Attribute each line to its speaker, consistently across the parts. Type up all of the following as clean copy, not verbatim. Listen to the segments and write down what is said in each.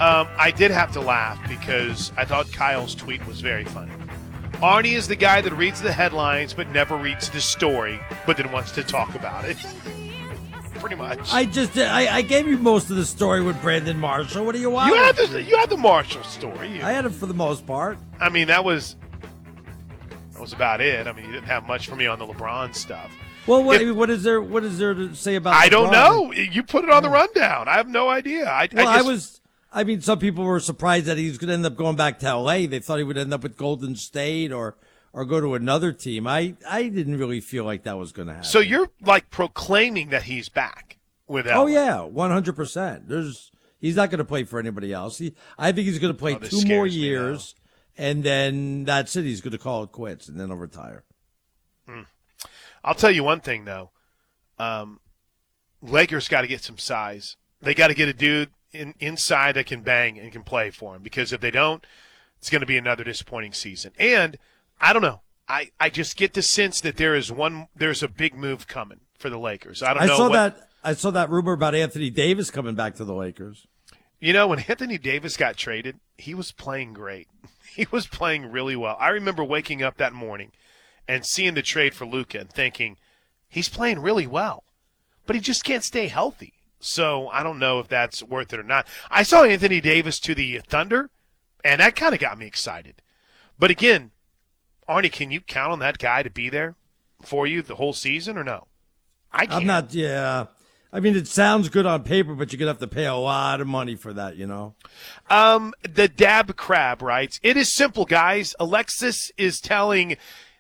Speaker 1: I did have to laugh because I thought Kyle's tweet was very funny. Arnie is the guy that reads the headlines but never reads the story, but then wants to talk about it. Pretty much.
Speaker 2: I gave you most of the story with Brandon Marshall. What do you want?
Speaker 1: You had the Marshall story.
Speaker 2: I had it for the most part.
Speaker 1: I mean, that was about it. I mean, you didn't have much for me on the LeBron stuff.
Speaker 2: Well, what is there to say about
Speaker 1: I
Speaker 2: LeBron?
Speaker 1: don't know. You put it on the rundown. I have no idea.
Speaker 2: I mean, some people were surprised that he was going to end up going back to L.A. They thought he would end up with Golden State or go to another team. I didn't really feel like that was going to happen.
Speaker 1: So you're like proclaiming that he's back with LA.
Speaker 2: Oh, yeah, 100%. He's not going to play for anybody else. I think he's going to play 2 more years, and then that's it. He's going to call it quits, and then he'll retire.
Speaker 1: I'll tell you one thing, though. Lakers got to get some size. They got to get a dude inside that can bang and can play for him, because if they don't, it's going to be another disappointing season. And I don't know. I just get the sense that there's a big move coming for the Lakers. I
Speaker 2: saw that rumor about Anthony Davis coming back to the Lakers.
Speaker 1: You know, when Anthony Davis got traded, he was playing great. He was playing really well. I remember waking up that morning and seeing the trade for Luka and thinking, he's playing really well, but he just can't stay healthy. So I don't know if that's worth it or not. I saw Anthony Davis to the Thunder, and that kind of got me excited. But again, Arnie, can you count on that guy to be there for you the whole season or no? I can't.
Speaker 2: I'm not, yeah. I mean, it sounds good on paper, but you're going to have to pay a lot of money for that, you know?
Speaker 1: The Dab Crab writes, it is simple, guys. Alexis is telling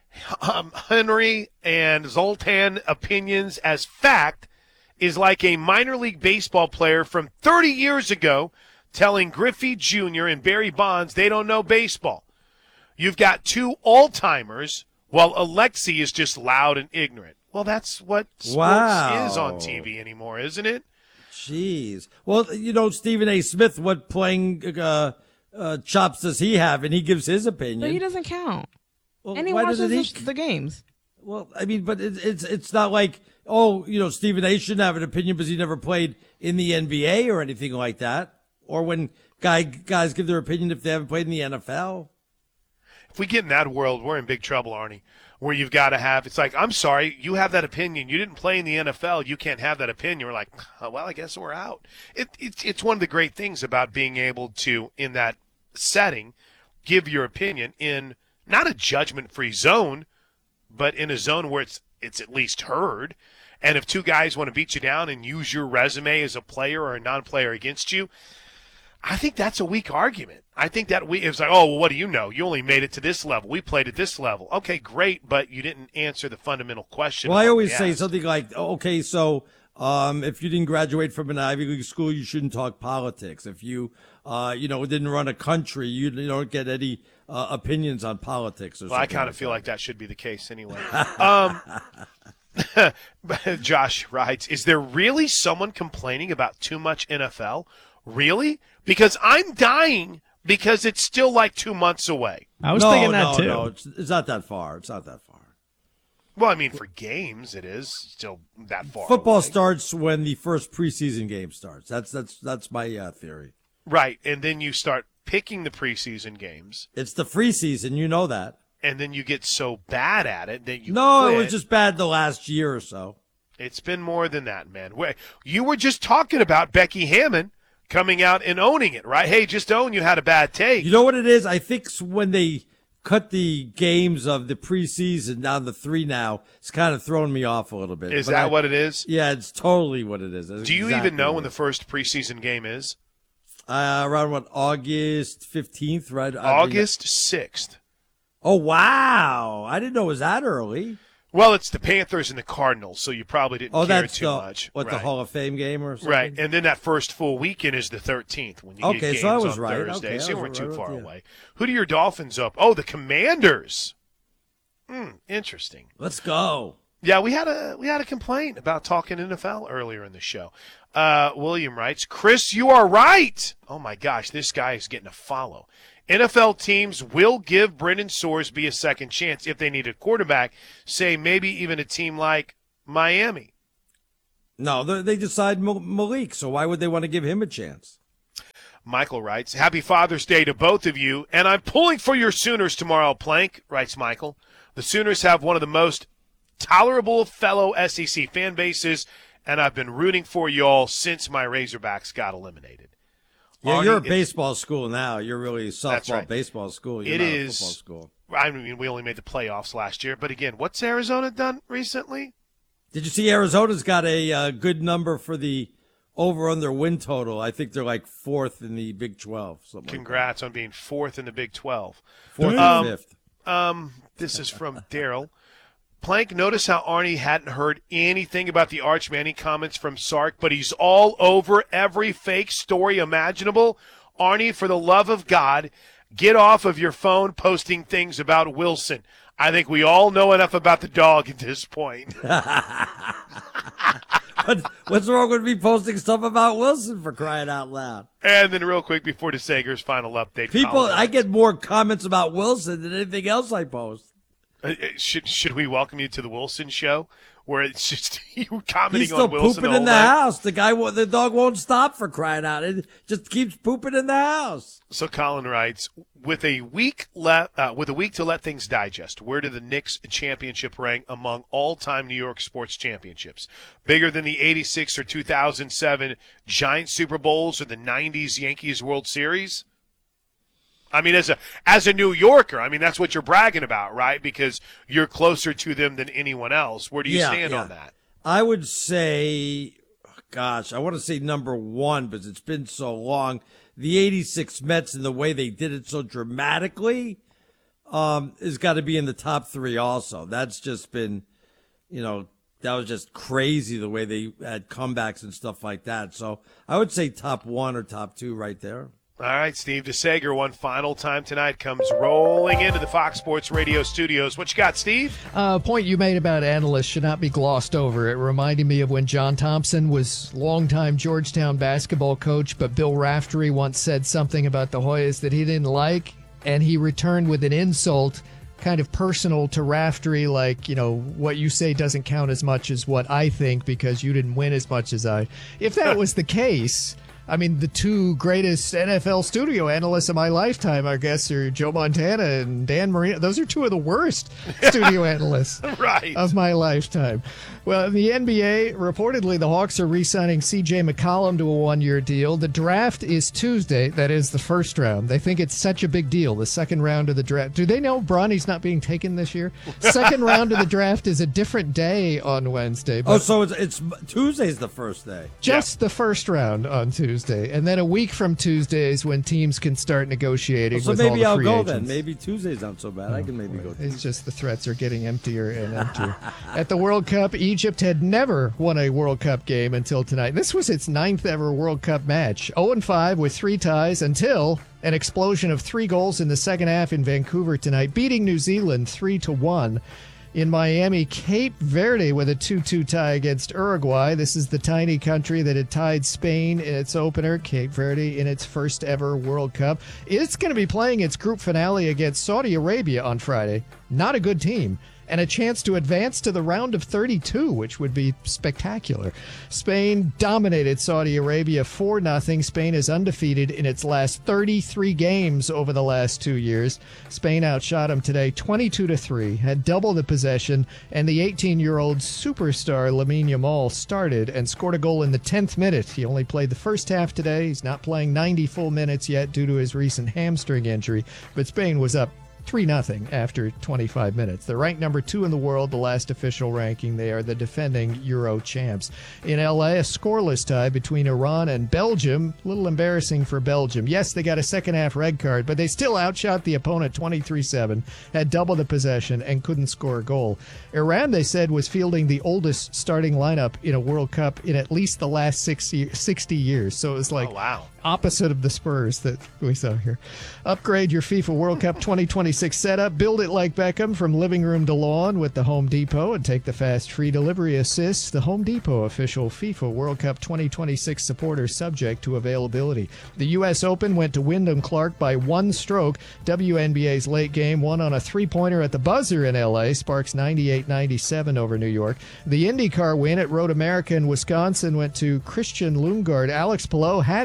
Speaker 1: Henry and Zoltan opinions as fact is like a minor league baseball player from 30 years ago telling Griffey Jr. and Barry Bonds they don't know baseball. You've got 2 all-timers while Alexi is just loud and ignorant. Well, that's what sports is on TV anymore, isn't it?
Speaker 2: Jeez. Well, you know, Stephen A. Smith, what playing chops does he have? And he gives his opinion.
Speaker 3: But he doesn't count.
Speaker 2: Well,
Speaker 3: and he watches the games.
Speaker 2: Well, I mean, but it's not like, oh, you know, Stephen A. shouldn't have an opinion because he never played in the NBA or anything like that. Or when guys give their opinion if they haven't played in the NFL.
Speaker 1: If we get in that world, we're in big trouble, Arnie, where you've got to have – it's like, I'm sorry, you have that opinion. You didn't play in the NFL. You can't have that opinion. We're like, well, I guess we're out. It's one of the great things about being able to, in that setting, give your opinion in not a judgment-free zone, but in a zone where it's at least heard. And if 2 guys want to beat you down and use your resume as a player or a non-player against you, I think that's a weak argument. I think that it's like, oh, well, what do you know? You only made it to this level. We played at this level. Okay, great, but you didn't answer the fundamental question.
Speaker 2: Well, I always say something like, okay, so if you didn't graduate from an Ivy League school, you shouldn't talk politics. If you, didn't run a country, you don't get any opinions on politics.
Speaker 1: Well, I kind of feel like that should be the case anyway. Josh writes, is there really someone complaining about too much NFL? Really? Because I'm dying because it's still like 2 months away.
Speaker 4: I was thinking that too.
Speaker 2: No, it's not that far. It's not that far.
Speaker 1: Well, I mean, for games, it is still that far.
Speaker 2: Football
Speaker 1: away.
Speaker 2: Starts when the first preseason game starts. That's my theory.
Speaker 1: Right, and then you start picking the preseason games.
Speaker 2: It's the free season, you know that.
Speaker 1: And then you get so bad at it that you
Speaker 2: quit. It was
Speaker 1: quit.
Speaker 2: just bad the last year or so.
Speaker 1: It's been more than that, man. You were just talking about Becky Hammon coming out and owning it, right? Hey, just own you had a bad take.
Speaker 2: You know what it is? I think when they cut the games of the preseason down to 3 now, it's kind of throwing me off a little bit.
Speaker 1: Is that what it is?
Speaker 2: Yeah, it's totally what it is.
Speaker 1: Do you even know when the first preseason game is?
Speaker 2: Around August 15th, right?
Speaker 1: August 6th.
Speaker 2: Oh, wow. I didn't know it was that early.
Speaker 1: Well, it's the Panthers and the Cardinals, so you probably didn't care too much.
Speaker 2: What,
Speaker 1: right.
Speaker 2: the Hall of Fame game or something?
Speaker 1: Right, and then that first full weekend is the 13th when you get games
Speaker 2: so I was
Speaker 1: on
Speaker 2: right.
Speaker 1: Thursday. So you weren't too far
Speaker 2: yeah.
Speaker 1: away. Who do your Dolphins up? Oh, the Commanders. Interesting.
Speaker 2: Let's go.
Speaker 1: Yeah, we had a complaint about talking NFL earlier in the show. William writes, Chris, you are right. Oh, my gosh, this guy is getting a follow. NFL teams will give Brendan Sorsby a second chance if they need a quarterback, say maybe even a team like Miami.
Speaker 2: No, they decide Malik, so why would they want to give him a chance?
Speaker 1: Michael writes, Happy Father's Day to both of you, and I'm pulling for your Sooners tomorrow, Plank, writes Michael. The Sooners have one of the most tolerable fellow SEC fan bases, and I've been rooting for y'all since my Razorbacks got eliminated.
Speaker 2: Yeah,
Speaker 1: Arnie,
Speaker 2: you're a baseball school now. You're really a softball,
Speaker 1: right.
Speaker 2: baseball school. You're
Speaker 1: It
Speaker 2: not
Speaker 1: is.
Speaker 2: a football school.
Speaker 1: I mean, we only made the playoffs last year, but again, what's Arizona done recently?
Speaker 2: Did you see Arizona's got a good number for the over-under win total? I think they're like fourth in the Big 12.
Speaker 1: Congrats on being fourth in the Big 12.
Speaker 2: Fourth and fifth.
Speaker 1: This is from Daryl. Plank, notice how Arnie hadn't heard anything about the Arch Manning comments from Sark, but he's all over every fake story imaginable. Arnie, for the love of God, get off of your phone posting things about Wilson. I think we all know enough about the dog at this point.
Speaker 2: What's wrong with me posting stuff about Wilson, for crying out loud?
Speaker 1: And then real quick before DeSager's final update.
Speaker 2: I get more comments about Wilson than anything else I post.
Speaker 1: Should we welcome you to the Wilson show, where it's just you commenting
Speaker 2: He's still
Speaker 1: on Wilson
Speaker 2: pooping in the house. The dog won't stop, for crying out. It just keeps pooping in the house.
Speaker 1: So Colin writes, with a week to let things digest, where do the Knicks championship rank among all-time New York sports championships? Bigger than the 86 or 2007 Giant Super Bowls or the 90s Yankees World Series? I mean, as a New Yorker, I mean, that's what you're bragging about, right? Because you're closer to them than anyone else. Where do you stand on that?
Speaker 2: I would say, gosh, I want to say number one, but it's been so long. The 86 Mets and the way they did it so dramatically has got to be in the top three also. That's just been, that was just crazy the way they had comebacks and stuff like that. So I would say top one or top two right there.
Speaker 1: All right, Steve DeSager, one final time tonight, comes rolling into the Fox Sports Radio studios. What you got, Steve?
Speaker 4: Point you made about analysts should not be glossed over. It reminded me of when John Thompson was longtime Georgetown basketball coach, but Bill Raftery once said something about the Hoyas that he didn't like, and he returned with an insult kind of personal to Raftery, like, what you say doesn't count as much as what I think because you didn't win as much as I. If that was the case, I mean, the two greatest NFL studio analysts of my lifetime, I guess, are Joe Montana and Dan Marino. Those are two of the worst studio analysts
Speaker 1: right.
Speaker 4: of my lifetime. Well, in the NBA, reportedly the Hawks are re-signing C.J. McCollum to a one-year deal. The draft is Tuesday. That is the first round. They think it's such a big deal, the second round of the draft. Do they know Bronny's not being taken this year? Second round of the draft is a different day on Wednesday.
Speaker 2: So it's Tuesday's the first day.
Speaker 4: Just the first round on Tuesday. And then a week from Tuesday is when teams can start negotiating with all the free
Speaker 2: agents. So maybe I'll go then. Maybe Tuesday's not so bad. I can maybe go.
Speaker 4: It's just the threats are getting emptier and emptier. At the World Cup, Egypt had never won a World Cup game until tonight. This was its 9th ever World Cup match. 0-5 with 3 ties until an explosion of 3 goals in the second half in Vancouver tonight, beating New Zealand 3-1. In Miami, Cape Verde with a 2-2 tie against Uruguay. This is the tiny country that had tied Spain in its opener. Cape Verde in its first ever World Cup. It's going to be playing its group finale against Saudi Arabia on Friday. Not a good team. And a chance to advance to the round of 32, which would be spectacular. Spain dominated Saudi Arabia 4-0. Spain is undefeated in its last 33 games over the last 2 years. Spain outshot them today 22-3, had double the possession, and the 18-year-old superstar Lamine Yamal started and scored a goal in the 10th minute. He only played the first half today. He's not playing 90 full minutes yet due to his recent hamstring injury, but Spain was up 3-0 after 25 minutes. They're ranked number 2 in the world, the last official ranking. They are the defending Euro champs. In LA, a scoreless tie between Iran and Belgium. A little embarrassing for Belgium. Yes, they got a second half red card, but they still outshot the opponent 23-7, had double the possession, and couldn't score a goal. Iran, they said, was fielding the oldest starting lineup in a World Cup in at least the last 60 years. So it was like opposite of the Spurs that we saw here. Upgrade your FIFA World Cup 2026 setup. Build it like Beckham from living room to lawn with the Home Depot and take the fast free delivery assist. The Home Depot official FIFA World Cup 2026 supporter, subject to availability. The U.S. Open went to Wyndham Clark by 1 stroke. WNBA's late game won on a three-pointer at the buzzer in L.A. Sparks 98-97 over New York. The IndyCar win at Road America in Wisconsin went to Christian Lundgaard. Alex Palou had earned his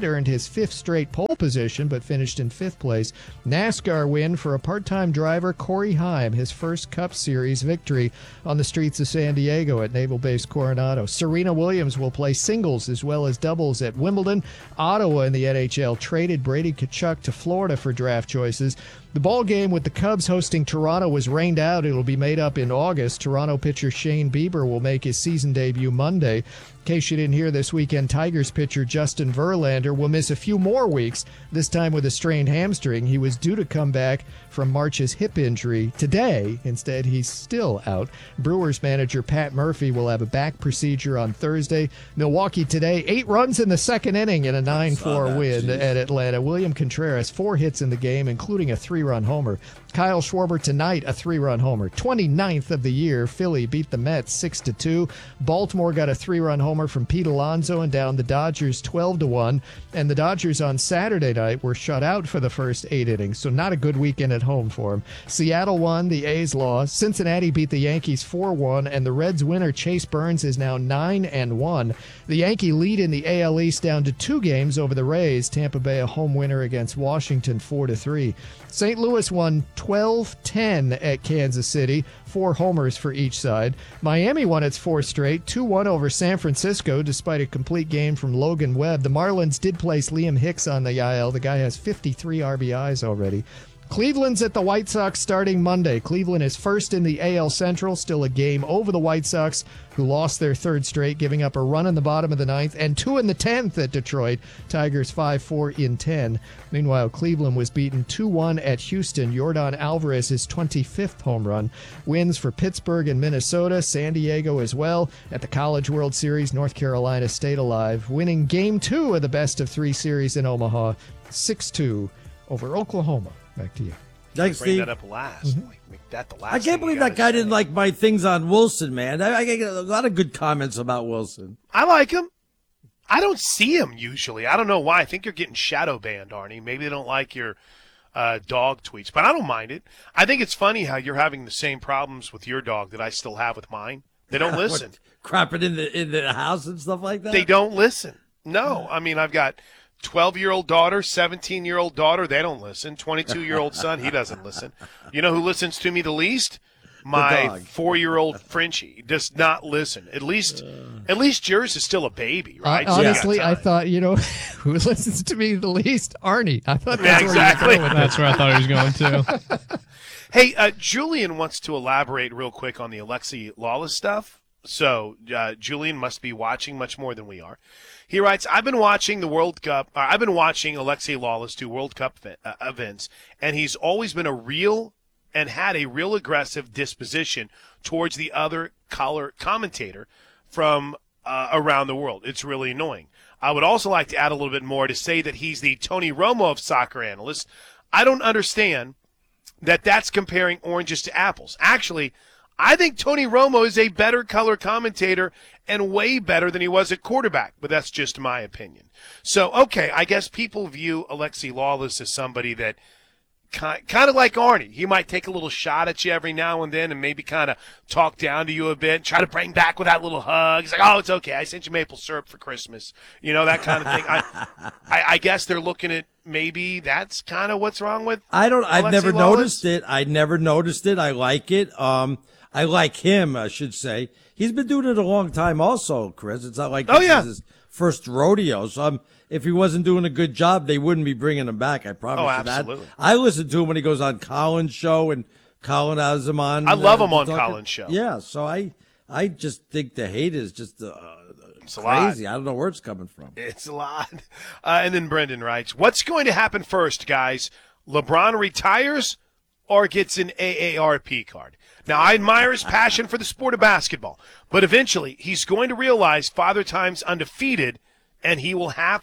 Speaker 4: his 5th straight pole position, but finished in 5th place. NASCAR win for a part-time driver, Corey Heim, his first Cup Series victory on the streets of San Diego at Naval Base Coronado. Serena Williams will play singles as well as doubles at Wimbledon. Ottawa in the NHL traded Brady Tkachuk to Florida for draft choices. The ball game with the Cubs hosting Toronto was rained out. It'll be made up in August. Toronto pitcher Shane Bieber will make his season debut Monday. In case you didn't hear this weekend, Tigers pitcher Justin Verlander will miss a few more weeks, this time with a strained hamstring. He was due to come back from March's hip injury today. Instead, he's still out. Brewers manager Pat Murphy will have a back procedure on Thursday. Milwaukee today, 8 runs in the second inning in a 9-4 win at Atlanta. William Contreras, 4 hits in the game, including a 3-run homer. Kyle Schwarber tonight, a 3-run homer. 29th of the year, Philly beat the Mets 6-2. Baltimore got a 3-run homer from Pete Alonso and down the Dodgers 12-1. And the Dodgers on Saturday night were shut out for the first 8 innings, so not a good weekend at home for them. Seattle won, the A's lost. Cincinnati beat the Yankees 4-1, and the Reds winner Chase Burns is now 9-1. The Yankee lead in the AL East down to 2 games over the Rays. Tampa Bay a home winner against Washington 4-3. St. Louis won 12-10 at Kansas City, 4 homers for each side. Miami won its 4th straight, 2-1 over San Francisco despite a complete game from Logan Webb. The Marlins did place Liam Hicks on the IL. The guy has 53 RBIs already. Cleveland's at the White Sox starting Monday. Cleveland is first in the AL Central, still a game over the White Sox, who lost their 3rd straight, giving up a run in the bottom of the 9th and 2 in the 10th at Detroit. Tigers 5-4 in 10. Meanwhile, Cleveland was beaten 2-1 at Houston. Yordan Alvarez's 25th home run. Wins for Pittsburgh and Minnesota, San Diego as well. At the College World Series, North Carolina stayed alive, winning Game 2 of the best-of-3 series in Omaha, 6-2 over Oklahoma. Back to you.
Speaker 2: Thanks,
Speaker 1: Bring
Speaker 2: Steve.
Speaker 1: that up last. Like, make that the last.
Speaker 2: I can't believe that guy didn't like my things on Wilson, man. I get a lot of good comments about Wilson.
Speaker 1: I like him. I don't see him usually. I don't know why. I think you're getting shadow banned, Arnie. Maybe they don't like your dog tweets, but I don't mind it. I think it's funny how you're having the same problems with your dog that I still have with mine. They don't listen.
Speaker 2: Crapping in the house and stuff like that?
Speaker 1: They don't listen. No. I mean, I've got 12-year-old daughter, 17-year-old daughter, they don't listen. 22-year-old son, he doesn't listen. You know who listens to me the least? My 4-year-old Frenchie does not listen. At least yours is still a baby, right?
Speaker 4: Honestly, I thought, who listens to me the least? Arnie. I thought that's
Speaker 1: exactly.
Speaker 5: That's where I thought he was going to.
Speaker 1: Hey, Julian wants to elaborate real quick on the Alexi Lawless stuff. So Julian must be watching much more than we are. He writes, I've been watching the World Cup. I've been watching Alexi Lawless do World Cup events, and he's always been had a real aggressive disposition towards the other color commentator from around the world. It's really annoying. I would also like to add a little bit more to say that he's the Tony Romo of soccer analysts. I don't understand that that's comparing oranges to apples. Actually, I think Tony Romo is a better color commentator and way better than he was at quarterback, but that's just my opinion. So, okay, I guess people view Alexi Lawless as somebody that kind of like Arnie. He might take a little shot at you every now and then and maybe kind of talk down to you a bit, try to bring back with that little hug. He's like, oh, it's okay. I sent you maple syrup for Christmas. You know, that kind of thing. I guess they're looking at maybe that's kind of what's wrong with
Speaker 2: I've never noticed it. I never noticed it. I like it. I like him, I should say. He's been doing it a long time also, Chris. It's not like this is his first rodeo. So if he wasn't doing a good job, they wouldn't be bringing him back. I promise you
Speaker 1: absolutely.
Speaker 2: that. I listen to him when he goes on Colin's show, and Colin has him on.
Speaker 1: I love him on Colin's show.
Speaker 2: Yeah, so I just think the hate is just
Speaker 1: it's
Speaker 2: crazy. I don't know where it's coming from.
Speaker 1: It's a lot. And then Brendan writes, what's going to happen first, guys? LeBron retires or gets an AARP card? Now, I admire his passion for the sport of basketball, but eventually he's going to realize Father Time's undefeated, and he will have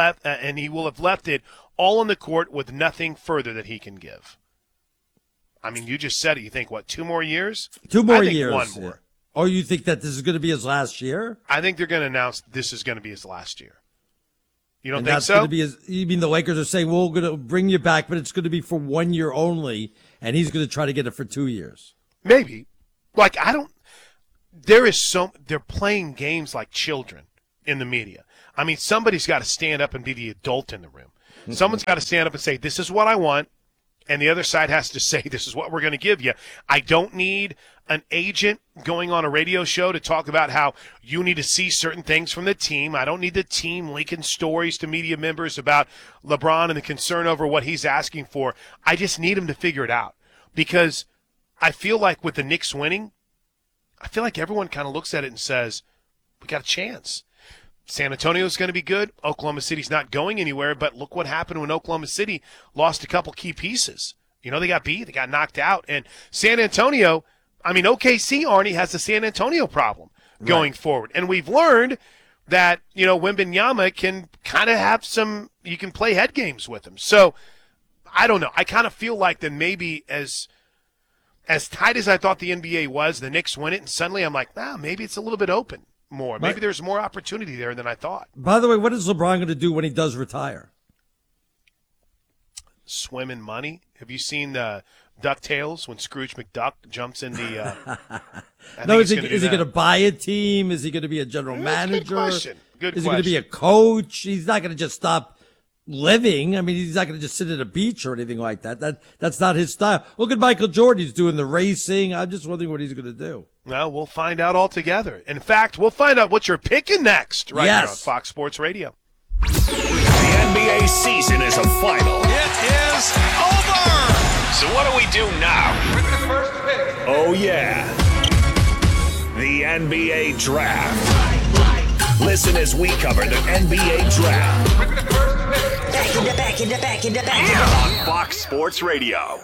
Speaker 1: left it all on the court with nothing further that he can give. I mean, you just said it. You think, 2 more years?
Speaker 2: 2 more
Speaker 1: I think
Speaker 2: years.
Speaker 1: 1 more.
Speaker 2: Or you think that this is going to be his last year?
Speaker 1: I think they're going to announce this is going to be his last year. You don't
Speaker 2: and
Speaker 1: think
Speaker 2: that's
Speaker 1: so?
Speaker 2: Going to be you mean the Lakers are saying, well, we're going to bring you back, but it's going to be for 1 year only, and he's going to try to get it for 2 years?
Speaker 1: Maybe. They're playing games like children in the media. I mean, somebody's got to stand up and be the adult in the room. Someone's got to stand up and say, this is what I want. And the other side has to say, this is what we're going to give you. I don't need an agent going on a radio show to talk about how you need to see certain things from the team. I don't need the team leaking stories to media members about LeBron and the concern over what he's asking for. I just need him to figure it out. Because I feel like with the Knicks winning, I feel like everyone kind of looks at it and says, we got a chance. San Antonio's going to be good. Oklahoma City's not going anywhere, but look what happened when Oklahoma City lost a couple key pieces. You know, they got beat, they got knocked out. And San Antonio, I mean, OKC, Arnie, has the San Antonio problem going forward. And we've learned that, you know, Wembanyama can kind of have some, you can play head games with him. So, I don't know. I kind of feel like that maybe as tight as I thought the NBA was, the Knicks win it, and suddenly I'm like, maybe it's a little bit open. More. Maybe there's more opportunity there than I thought.
Speaker 2: By the way, what is LeBron going to do when he does retire?
Speaker 1: Swim in money. Have you seen DuckTales when Scrooge McDuck jumps in the
Speaker 2: No, is he going to buy a team? Is he going to be a general manager?
Speaker 1: Good question.
Speaker 2: Is he going to be a coach? He's not going to just stop living. I mean, he's not going to just sit at a beach or anything like that. That's not his style. Look at Michael Jordan. He's doing the racing. I'm just wondering what he's going to do.
Speaker 1: Well, we'll find out all together. In fact, we'll find out what you're picking next here on Fox Sports Radio.
Speaker 6: The NBA season is a final.
Speaker 7: It is over.
Speaker 6: So what do we do now?
Speaker 7: With the first pick.
Speaker 6: Oh, yeah. The NBA Draft. Listen as we cover the NBA Draft.
Speaker 7: With the first pick.
Speaker 6: Back on Fox Sports Radio.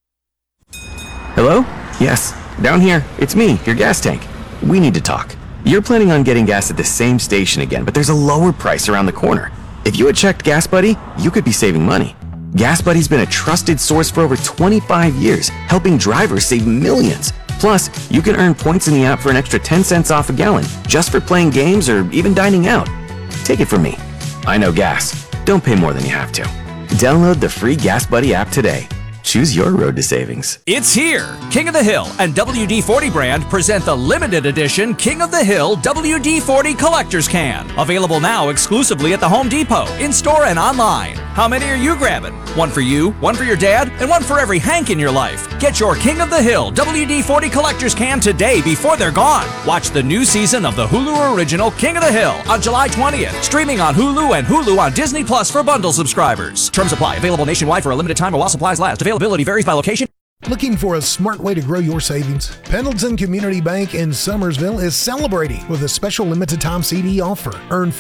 Speaker 8: Hello? Yes, down here. It's me, your gas tank. We need to talk. You're planning on getting gas at the same station again, but there's a lower price around the corner. If you had checked Gas Buddy, you could be saving money. Gas Buddy's been a trusted source for over 25 years, helping drivers save millions. Plus, you can earn points in the app for an extra 10 cents off a gallon, just for playing games or even dining out. Take it from me. I know gas. Don't pay more than you have to. Download the free Gas Buddy app today. Choose your road to savings.
Speaker 9: It's here! King of the Hill and WD-40 brand present the limited edition King of the Hill WD-40 Collector's Can. Available now exclusively at the Home Depot, in-store and online. How many are you grabbing? One for you, one for your dad, and one for every Hank in your life. Get your King of the Hill WD-40 Collector's Can today before they're gone. Watch the new season of the Hulu original King of the Hill on July 20th. Streaming on Hulu and Hulu on Disney Plus for bundle subscribers. Terms apply. Available nationwide for a limited time or while supplies last. Availability varies by location.
Speaker 10: Looking for a smart way to grow your savings? Pendleton Community Bank in Summersville is celebrating with a special limited time CD offer. Earn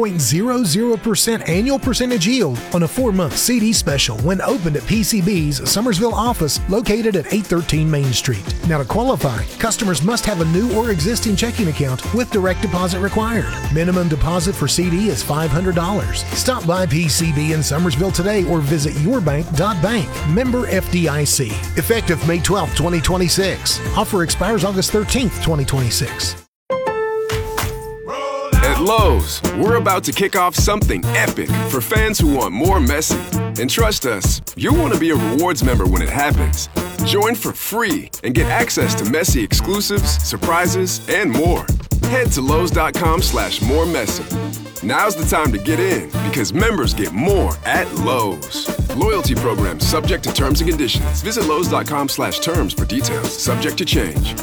Speaker 10: 4.00% annual percentage yield on a 4-month CD special when opened at PCB's Summersville office located at 813 Main Street. Now to qualify, customers must have a new or existing checking account with direct deposit required. Minimum deposit for CD is $500. Stop by PCB in Summersville today or visit yourbank.bank. Member FDIC. Effective May 12, 2026. Offer expires August 13th, 2026.
Speaker 11: At Lowe's, we're about to kick off something epic for fans who want more Messi. And trust us, you'll want to be a rewards member when it happens. Join for free and get access to Messi exclusives, surprises, and more. Head to Lowe's.com/moremessy. Now's the time to get in because members get more at Lowe's. Loyalty program subject to terms and conditions. Visit Lowe's.com/terms for details. Subject to change.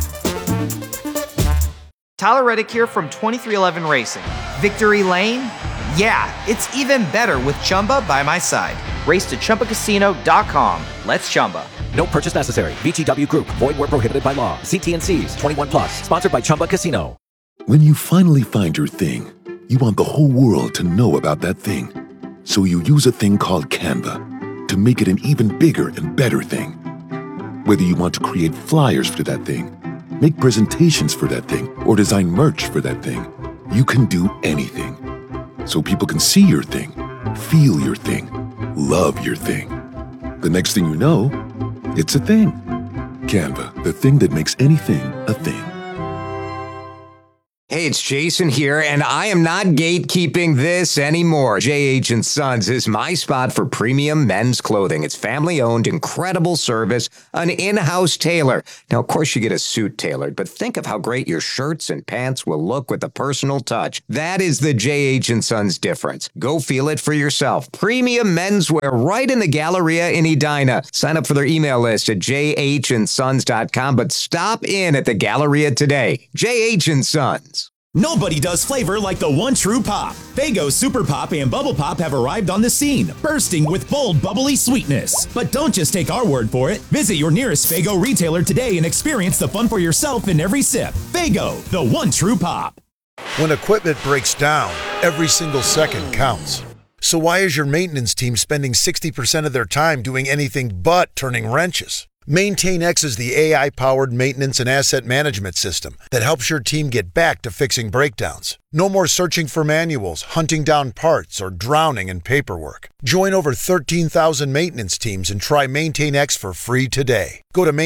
Speaker 12: Tyler Reddick here from 2311 Racing. Victory Lane? Yeah, it's even better with Chumba by my side. Race to ChumbaCasino.com. Let's Chumba.
Speaker 13: No purchase necessary. VGW Group. Void where prohibited by law. See T&Cs. 21 plus. Sponsored by Chumba Casino.
Speaker 14: When you finally find your thing, you want the whole world to know about that thing. So you use a thing called Canva to make it an even bigger and better thing. Whether you want to create flyers for that thing, make presentations for that thing, or design merch for that thing, you can do anything. So people can see your thing, feel your thing, love your thing. The next thing you know, it's a thing. Canva, the thing that makes anything a thing.
Speaker 15: Hey, Hey, it's Jason here, and I am not gatekeeping this anymore. J.H. & Sons is my spot for premium men's clothing. It's family-owned, incredible service, an in-house tailor. Now, of course, you get a suit tailored, but think of how great your shirts and pants will look with a personal touch. That is the J.H. & Sons difference. Go feel it for yourself. Premium menswear right in the Galleria in Edina. Sign up for their email list at jhnSons.com, but stop in at the Galleria today. J.H. & Sons.
Speaker 16: Nobody does flavor like the one true pop. Faygo Super Pop and Bubble Pop have arrived on the scene, bursting with bold, bubbly sweetness. But don't just take our word for it. Visit your nearest Faygo retailer today and experience the fun for yourself in every sip. Faygo, the one true pop.
Speaker 17: When equipment breaks down, every single second counts. So why is your maintenance team spending 60% of their time doing anything but turning wrenches? MaintainX is the AI-powered maintenance and asset management system that helps your team get back to fixing breakdowns. No more searching for manuals, hunting down parts, or drowning in paperwork. Join over 13,000 maintenance teams and try MaintainX for free today. Go to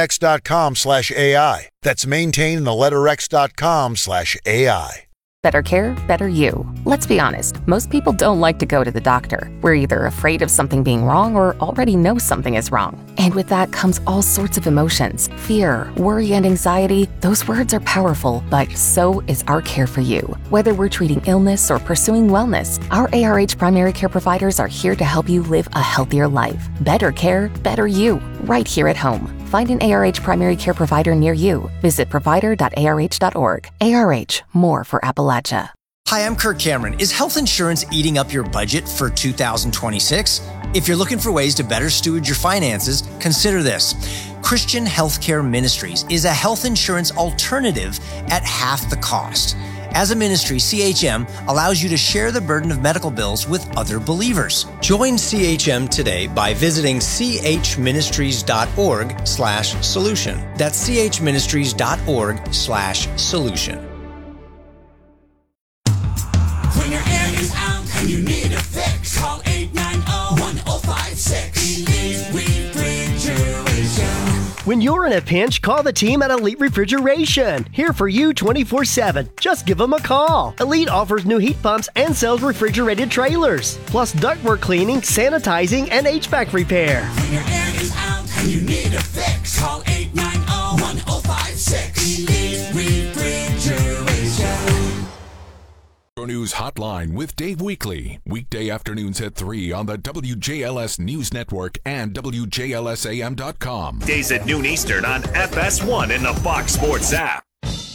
Speaker 17: maintainx.com/AI. That's maintain and the letter x.com/AI.
Speaker 18: Better care, better you. Let's be honest, most people don't like to go to the doctor. We're either afraid of something being wrong or already know something is wrong. And with that comes all sorts of emotions. Fear, worry, and anxiety. Those words are powerful, but so is our care for you. Whether we're treating illness or pursuing wellness, our ARH primary care providers are here to help you live a healthier life. Better care, better you. Right here at home. Find an ARH primary care provider near you. Visit provider.arh.org. ARH, more for Appalachia.
Speaker 19: Hi, I'm Kirk Cameron. Is health insurance eating up your budget for 2026? If you're looking for ways to better steward your finances, consider this. Christian Healthcare Ministries is a health insurance alternative at half the cost. As a ministry, CHM allows you to share the burden of medical bills with other believers. Join CHM today by visiting chministries.org/solution. That's chministries.org/solution.
Speaker 20: When your air is out and you need a fix, call 890-1056. Elite Refrigeration.
Speaker 21: When you're in a pinch, call the team at Elite Refrigeration. Here for you 24/7. Just give them a call. Elite offers new heat pumps and sells refrigerated trailers, plus ductwork cleaning, sanitizing, and HVAC repair.
Speaker 20: When your air is out and you need a fix, call 890-1056. Elite Refrigeration.
Speaker 22: News Hotline with Dave Weekly. Weekday afternoons at 3 on the WJLS News Network and WJLSAM.com.
Speaker 6: Days at noon Eastern on FS1 and the Fox Sports app.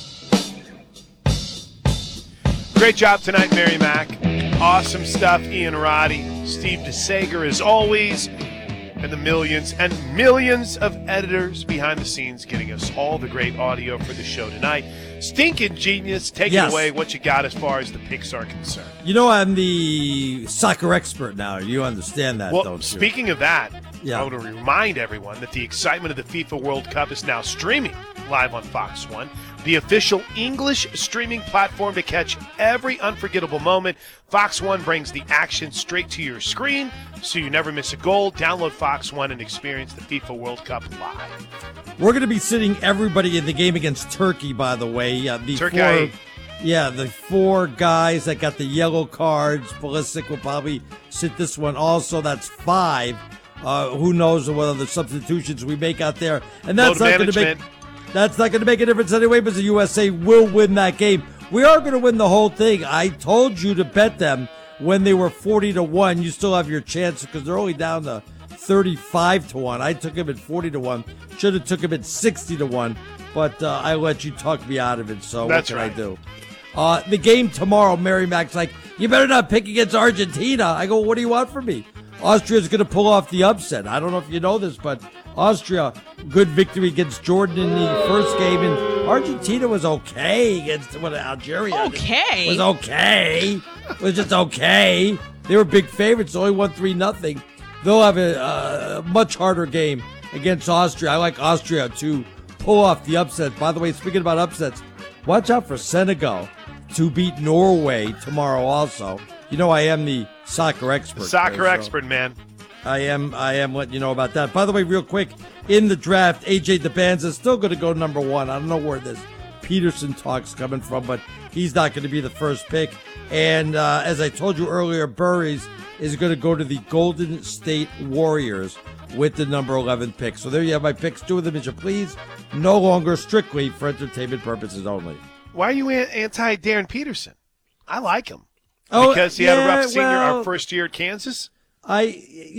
Speaker 1: Great job tonight, Mary Mac. Awesome stuff, Ian Roddy. Steve DeSager, as always. And the millions and millions of editors behind the scenes getting us all the great audio for the show tonight. Stinking genius, take it away what you got as far as the picks are concerned.
Speaker 2: You know I'm the soccer expert now. You understand that, don't you?
Speaker 1: Speaking of that, I want to remind everyone that the excitement of the FIFA World Cup is now streaming live on Fox 1, the official English streaming platform to catch every unforgettable moment. Fox 1 brings the action straight to your screen, so you never miss a goal. Download Fox 1 and experience the FIFA World Cup live.
Speaker 2: We're going to be sitting everybody in the game against Turkey, by the way. The four guys that got the yellow cards. Pulisic will probably sit this one also. That's 5. Who knows what other substitutions we make out there. And that's not going to make a difference anyway, because the USA will win that game. We are going to win the whole thing. I told you to bet them when they were 40-1. You still have your chance because they're only down to 35-1. I took him at 40-1. Should have took him at 60-1, but I let you talk me out of it. So
Speaker 1: that's
Speaker 2: what
Speaker 1: right.
Speaker 2: can I do? The game tomorrow, Mary Mac's like, you better not pick against Argentina. I go, what do you want from me? Austria's going to pull off the upset. I don't know if you know this, but Austria, good victory against Jordan in the first game, and Argentina was okay against Algeria.
Speaker 3: Okay.
Speaker 2: Was okay. Was just okay. They were big favorites, only won 3-0. They'll have a much harder game against Austria. I like Austria to pull off the upset. By the way, speaking about upsets, watch out for Senegal to beat Norway tomorrow also. You know I am the soccer expert.
Speaker 1: Soccer expert, man.
Speaker 2: I am letting you know about that. By the way, real quick, in the draft, AJ DeBanza is still going to go number 1. I don't know where this Peterson talk's coming from, but he's not going to be the first pick. And as I told you earlier, Burries is going to go to the Golden State Warriors with the number 11 pick. So there you have my picks. Do with them as you please. No longer strictly for entertainment purposes only.
Speaker 1: Why are you anti Darren Peterson? I like him.
Speaker 2: Oh,
Speaker 1: because he had a rough
Speaker 2: yeah,
Speaker 1: senior,
Speaker 2: well,
Speaker 1: our first year at Kansas?